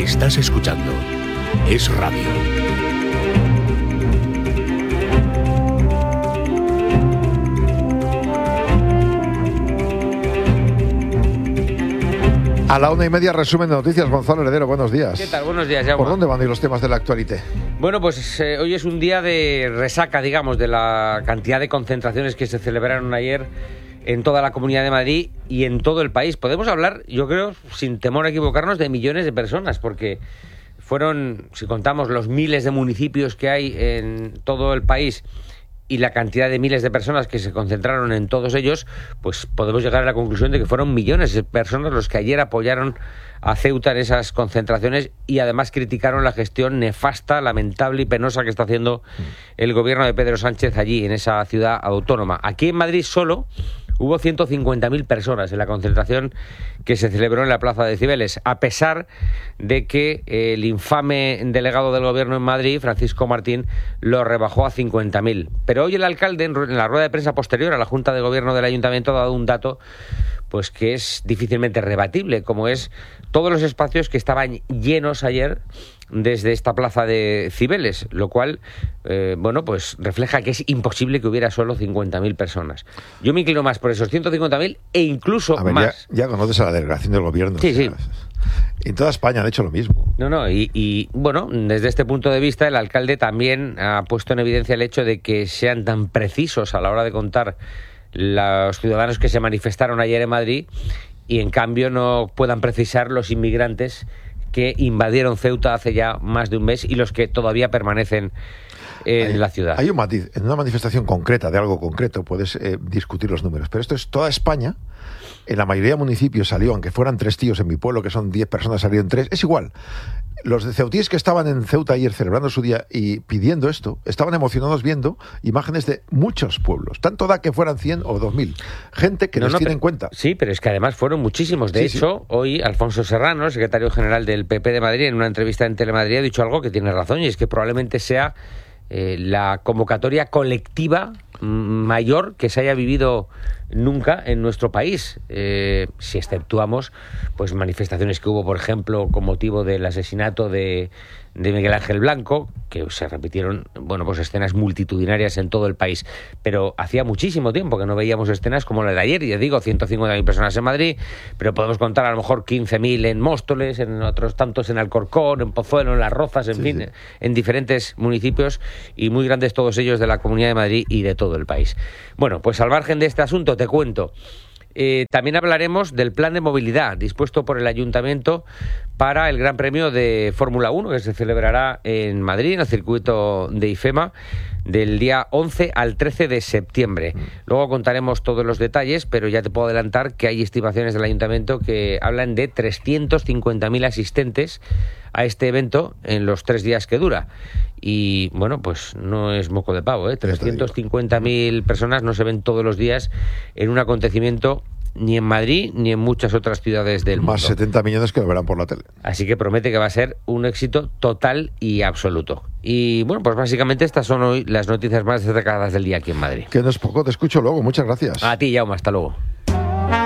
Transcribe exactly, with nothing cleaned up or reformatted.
Estás escuchando Es Radio. A la una y media, resumen de noticias. Gonzalo Heredero, buenos días. ¿Qué tal? Buenos días, Jaume. ¿Por dónde van a ir los temas de la actualidad? Bueno, pues eh, hoy es un día de resaca, digamos, de la cantidad de concentraciones que se celebraron ayer en toda la Comunidad de Madrid y en todo el país. Podemos hablar, yo creo, sin temor a equivocarnos, de millones de personas, porque fueron, si contamos los miles de municipios que hay en todo el país y la cantidad de miles de personas que se concentraron en todos ellos, pues podemos llegar a la conclusión de que fueron millones de personas los que ayer apoyaron a Ceuta en esas concentraciones y además criticaron la gestión nefasta, lamentable y penosa que está haciendo el gobierno de Pedro Sánchez allí, en esa ciudad autónoma. Aquí en Madrid solo hubo ciento cincuenta mil personas en la concentración que se celebró en la Plaza de Cibeles, a pesar de que el infame delegado del gobierno en Madrid, Francisco Martín, lo rebajó a cincuenta mil. Pero hoy el alcalde, en la rueda de prensa posterior a la Junta de Gobierno del Ayuntamiento, ha dado un dato pues que es difícilmente rebatible, como es todos los espacios que estaban llenos ayer desde esta Plaza de Cibeles, lo cual, eh, bueno, pues refleja que es imposible que hubiera solo cincuenta mil personas. Yo me inclino más por esos ciento cincuenta mil e incluso a ver, más. Ya, ya conoces a la delegación del gobierno. Sí, sí. En toda España han hecho lo mismo. No, no, y, y bueno, desde este punto de vista el alcalde también ha puesto en evidencia el hecho de que sean tan precisos a la hora de contar los ciudadanos que se manifestaron ayer en Madrid y en cambio no puedan precisar los inmigrantes que invadieron Ceuta hace ya más de un mes y los que todavía permanecen en hay, la ciudad. Hay un matiz. En una manifestación concreta de algo concreto puedes eh, discutir los números, pero esto es toda España. En la mayoría de municipios salió, aunque fueran tres tíos, en mi pueblo que son diez personas, salieron tres, es igual. Los de ceutíes que estaban en Ceuta ayer celebrando su día y pidiendo esto, estaban emocionados viendo imágenes de muchos pueblos. Tanto da que fueran cien o dos mil. Gente que no, les no, tiene pero, en cuenta. Sí, pero es que además fueron muchísimos. De sí, hecho, sí. Hoy Alfonso Serrano, secretario general del P P de Madrid, en una entrevista en Telemadrid ha dicho algo que tiene razón, y es que probablemente sea eh, la convocatoria colectiva mayor que se haya vivido nunca en nuestro país, eh, si exceptuamos pues manifestaciones que hubo, por ejemplo, con motivo del asesinato de, de Miguel Ángel Blanco, que se repitieron, bueno, pues escenas multitudinarias en todo el país, pero hacía muchísimo tiempo que no veíamos escenas como la de ayer, y ya digo, ciento cincuenta mil personas en Madrid, pero podemos contar a lo mejor quince mil en Móstoles, en otros tantos en Alcorcón, en Pozuelo, en Las Rozas, en sí, fin, sí. en diferentes municipios, y muy grandes todos ellos de la Comunidad de Madrid y de todo el país. Bueno, pues al margen de este asunto te cuento, eh, también hablaremos del plan de movilidad dispuesto por el Ayuntamiento para el Gran Premio de Fórmula uno que se celebrará en Madrid, en el circuito de IFEMA, del día once al trece de septiembre. Luego contaremos todos los detalles, pero ya te puedo adelantar que hay estimaciones del Ayuntamiento que hablan de trescientos cincuenta mil asistentes a este evento en los tres días que dura. Y bueno, pues no es moco de pavo, ¿eh? trescientas cincuenta mil personas no se ven todos los días en un acontecimiento ni en Madrid ni en muchas otras ciudades del mundo. Más setenta millones que lo verán por la tele. Así que promete que va a ser un éxito total y absoluto. Y bueno, pues básicamente estas son hoy las noticias más destacadas del día aquí en Madrid. Que no es poco, te escucho luego. Muchas gracias. A ti, Jaume, hasta luego.